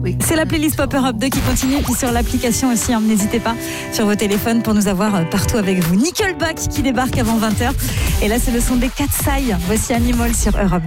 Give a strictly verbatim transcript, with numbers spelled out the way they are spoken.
Oui. C'est la playlist Pop Europe deux qui continue, puis sur l'application aussi, hein, n'hésitez pas sur vos téléphones pour nous avoir partout avec vous. Nickelback qui débarque avant vingt heures. Et là, c'est le son des Katseye. Voici Animal sur Europe deux.